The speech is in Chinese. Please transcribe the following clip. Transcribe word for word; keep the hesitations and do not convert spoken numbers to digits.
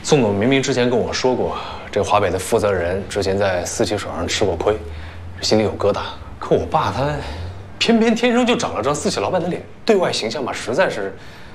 宋总明明之前跟我说过，这华北的负责人之前在私企手上吃过亏，心里有疙瘩。可我爸他偏偏天生就长了张私企老板的脸，对外形象嘛，实在是